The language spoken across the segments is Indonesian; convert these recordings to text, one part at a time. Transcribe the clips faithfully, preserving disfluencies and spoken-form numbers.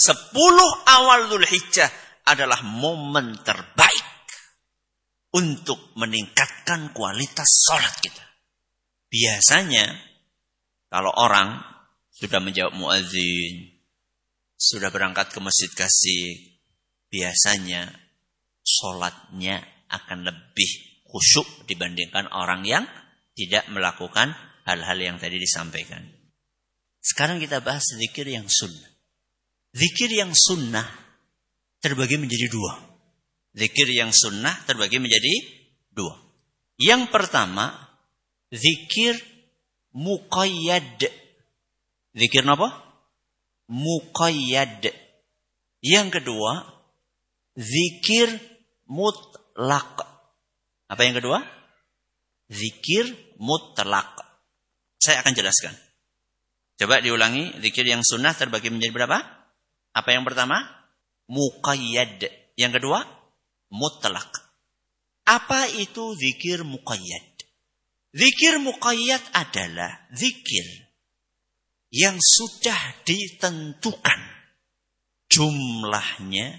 sepuluh awal Dzulhijjah adalah momen terbaik untuk meningkatkan kualitas sholat kita. Biasanya kalau orang sudah menjawab muadzin, sudah berangkat ke Masjid Kasih, biasanya sholatnya akan lebih khusyuk dibandingkan orang yang tidak melakukan hal-hal yang tadi disampaikan. Sekarang kita bahas zikir yang sunnah. Zikir yang sunnah terbagi menjadi dua. Zikir yang sunnah terbagi menjadi dua. Yang pertama, zikir muqayyad. Zikir apa? Muqayyad. Yang kedua, zikir mutlak. Apa yang kedua? Zikir mutlak. Saya akan jelaskan. Coba diulangi, zikir yang sunnah terbagi menjadi berapa? Apa yang pertama? Muqayyad. Yang kedua? Mutlak. Apa itu zikir muqayyad? Zikir muqayyad adalah zikir yang sudah ditentukan jumlahnya,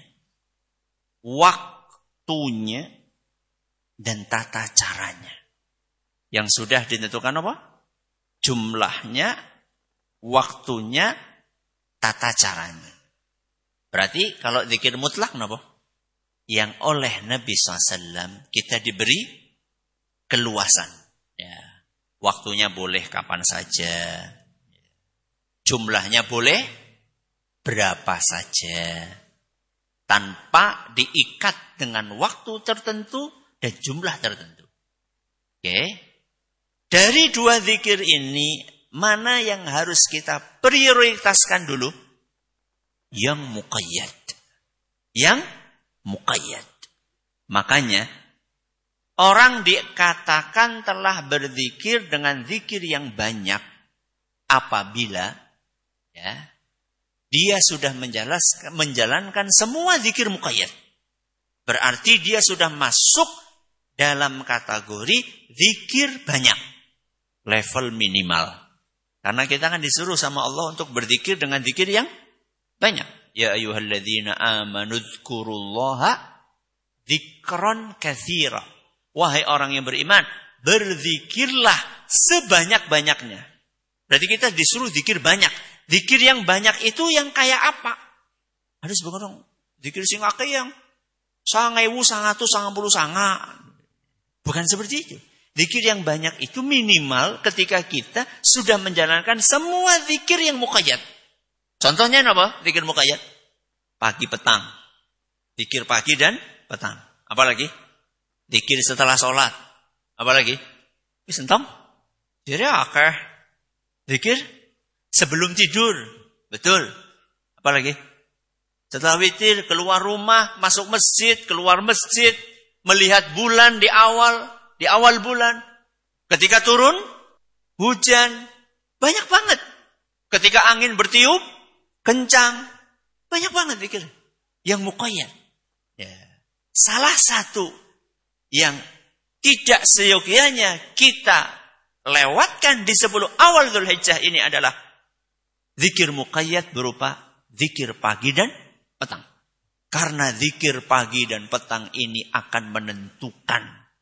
waktunya, dan tata caranya. Yang sudah ditentukan apa? Jumlahnya, waktunya, tata caranya. Berarti kalau zikir mutlak apa? Yang oleh Nabi shallallahu alaihi wasallam kita diberi keluasan. Ya. Waktunya boleh kapan saja. Jumlahnya boleh berapa saja. Tanpa diikat dengan waktu tertentu dan jumlah tertentu. Oke. Dari dua zikir ini, mana yang harus kita prioritaskan dulu? Yang muqayyad. Yang muqayyad. Makanya, orang dikatakan telah berzikir dengan zikir yang banyak apabila ya, dia sudah menjalankan, menjalankan semua zikir muqayyad. Berarti dia sudah masuk dalam kategori zikir banyak. Level minimal. Karena kita akan disuruh sama Allah untuk berzikir dengan zikir yang banyak. Ya ayyuhalladzina amanu dzkurullaha dzikran katsira. Wahai orang yang beriman, berzikirlah sebanyak-banyaknya. Berarti kita disuruh zikir banyak. Zikir yang banyak itu yang kayak apa? Ada sebagian zikir sing akeh yang sangewu sangatus sangang puluh sanga. Bukan seperti itu. Zikir yang banyak itu minimal ketika kita sudah menjalankan semua zikir yang muqayyad. Contohnya apa? Zikir muqayyad. Pagi petang. Zikir pagi dan petang. Apalagi? Zikir setelah sholat. Apalagi? Wis entom. Jadi akeh. Zikir sebelum tidur. Betul. Apalagi? Setelah witir, keluar rumah, masuk masjid, keluar masjid, melihat bulan di awal, di awal bulan. Ketika turun, hujan. Banyak banget. Ketika angin bertiup, kencang. Banyak banget zikir. Yang muqayyad. Ya. Salah satu yang tidak seyogianya kita lewatkan di sepuluh awal Dzulhijjah ini adalah zikir muqayyad berupa zikir pagi dan petang. Karena zikir pagi dan petang ini akan menentukan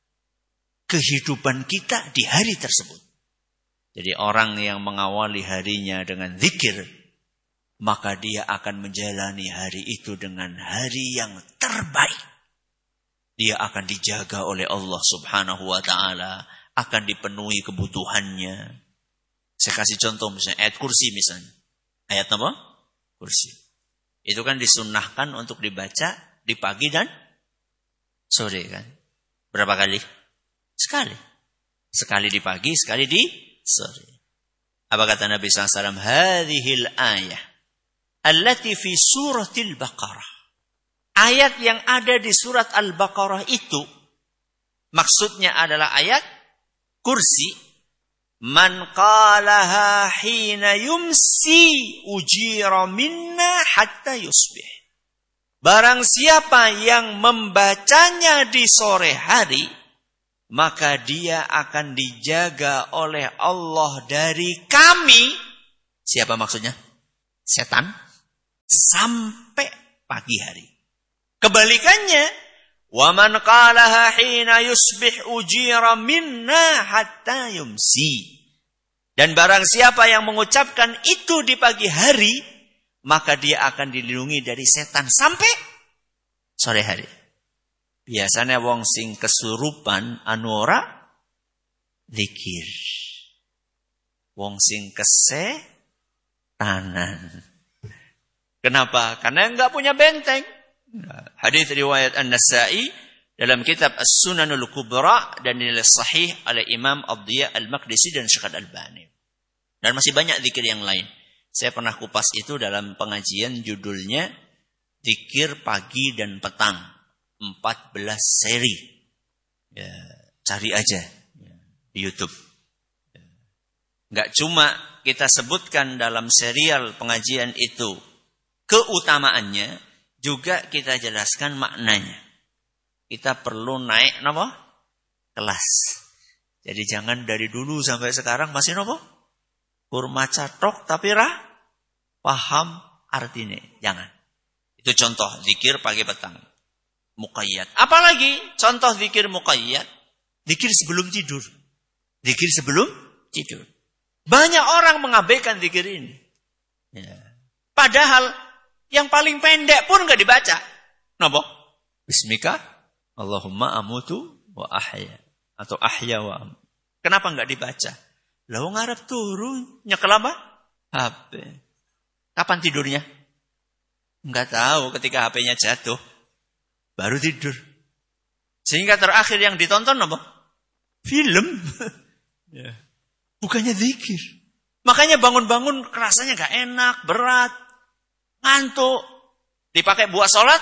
kehidupan kita di hari tersebut. Jadi orang yang mengawali harinya dengan zikir, maka dia akan menjalani hari itu dengan hari yang terbaik. Dia akan dijaga oleh Allah subhanahu wa ta'ala. Akan dipenuhi kebutuhannya. Saya kasih contoh misalnya ayat kursi misalnya. Ayat apa? Kursi. Itu kan disunnahkan untuk dibaca di pagi dan sore kan. Berapa kali? Sekali. Sekali di pagi, sekali di sore. Apa kata Nabi shallallahu alaihi wasallam? Hadhil ayah allati fi suratil Baqarah. Ayat yang ada di surat Al-Baqarah itu maksudnya adalah ayat kursi. Man qalaha hina yumsi ujira minna hatta yusbih. Barang siapa yang membacanya di sore hari, maka dia akan dijaga oleh Allah dari kami. Siapa maksudnya? Setan. sampai pagi hari. Kebalikannya, wa man qalaha hina yusbih ujira minna hatta yumsi. Dan barang siapa yang mengucapkan itu di pagi hari, maka dia akan dilindungi dari setan sampai sore hari. Biasanya wong sing kesurupan anu ora zikir. Wong sing kesetanan. Kenapa? Karena enggak punya benteng. Hadis riwayat An-Nasa'i dalam kitab As-Sunanul Kubra dan dinilai sahih oleh Imam Abdiyah Al-Maqdisi dan Syekh Al-Albani. Dan masih banyak zikir yang lain. Saya pernah kupas itu dalam pengajian judulnya Zikir Pagi dan Petang. empat belas seri. Ya, cari aja ya, di YouTube. Ya. Nggak cuma kita sebutkan dalam serial pengajian itu keutamaannya, juga kita jelaskan maknanya. Kita perlu naik apa? Kelas. Jadi jangan dari dulu sampai sekarang masih apa? Kurma catok tapi ra paham artinya. Jangan. Itu contoh zikir pagi petang. Muqayyad. Apalagi contoh zikir muqayyad. Zikir sebelum tidur. Zikir sebelum tidur. Banyak orang mengabaikan zikir ini. Ya. Padahal yang paling pendek pun enggak dibaca. Napa? Bismika Allahumma amutu wa ahya. Atau ahya wa am. Kenapa enggak dibaca? Lah wong arep turu nyekel apa? H P. Kapan tidurnya? Enggak tahu, ketika H P-nya jatuh baru tidur. Sehingga terakhir yang ditonton apa? Film. Ya. Bukannya zikir. Makanya bangun-bangun rasanya enggak enak, berat. Ngantuk, dipakai buat sholat,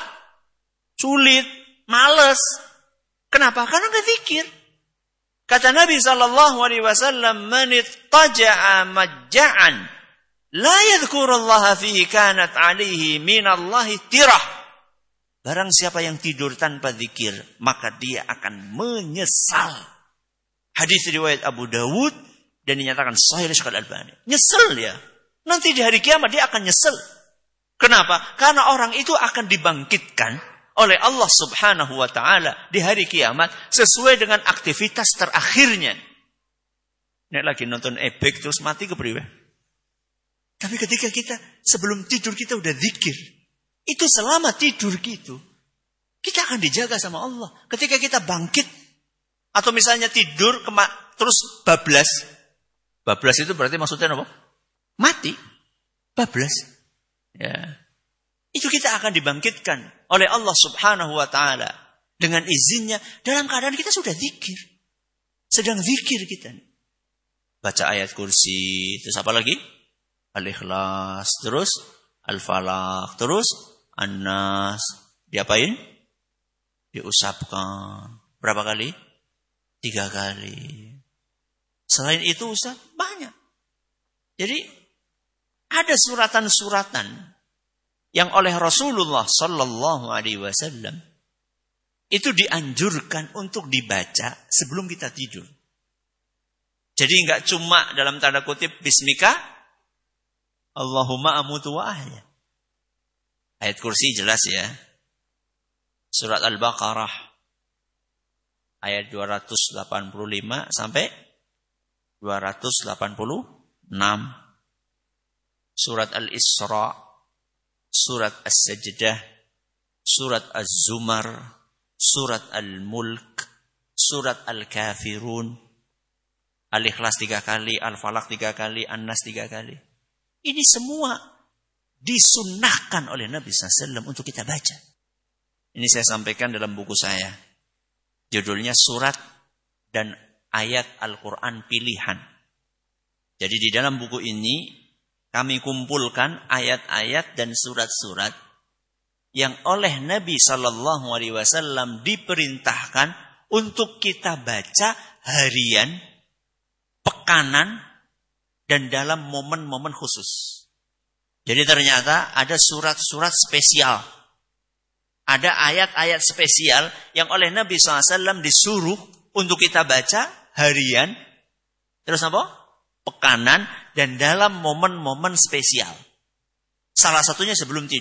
sulit, males. Kenapa? Karena nggak zikir. Kata Nabi Sallallahu Alaihi Wasallam, "Man ittaja'a majja'an, la yadhkurullaha fihi kanat alaihi minallahi tirah." Barang siapa yang tidur tanpa zikir, maka dia akan menyesal. Hadis riwayat Abu Dawud dan dinyatakan sahih oleh Syekh Al-Albani. Nyesel ya. Nanti di hari kiamat dia akan nyesel. Kenapa? Karena orang itu akan dibangkitkan oleh Allah Subhanahu wa taala di hari kiamat sesuai dengan aktivitas terakhirnya. Nek lagi nonton ebek terus mati kepriwe? Tapi ketika kita sebelum tidur kita udah zikir, itu selama tidur gitu, kita akan dijaga sama Allah. Ketika kita bangkit atau misalnya tidur kema- terus bablas. Bablas itu berarti maksudnya apa? Mati. Bablas. Ya. Itu kita akan dibangkitkan oleh Allah Subhanahu wa taala dengan izinnya dalam keadaan kita sudah zikir. Sedang zikir kita. Baca ayat kursi, terus apa lagi? Al-Ikhlas, terus Al-Falaq, terus An-Nas. Diapain? Diusapkan. Berapa kali? Tiga kali. Selain itu Ustaz, banyak. Jadi ada suratan-suratan yang oleh Rasulullah Sallallahu Alaihi Wasallam itu dianjurkan untuk dibaca sebelum kita tidur. Jadi enggak cuma dalam tanda kutip Bismika Allahumma amutu wa ahya. Ayat kursi jelas ya. Surat Al-Baqarah ayat dua ratus delapan puluh lima sampai dua ratus delapan puluh enam. Surat Al-Isra, Surat As-Sajdah, Surat Az-Zumar, Surat Al-Mulk, Surat Al-Kafirun, Al-Ikhlas tiga kali, Al-Falaq tiga kali, An-Nas tiga kali. Ini semua disunnahkan oleh Nabi shallallahu alaihi wasallam untuk kita baca. Ini saya sampaikan dalam buku saya. Judulnya Surat dan Ayat Al-Quran Pilihan. Jadi di dalam buku ini kami kumpulkan ayat-ayat dan surat-surat yang oleh Nabi Sallallahu Alaihi Wasallam diperintahkan untuk kita baca harian, pekanan, dan dalam momen-momen khusus. Jadi ternyata ada surat-surat spesial. Ada ayat-ayat spesial yang oleh Nabi Sallallahu Alaihi Wasallam disuruh untuk kita baca harian, terus apa? Pekanan, dan dalam momen-momen spesial. Salah satunya sebelum tidur.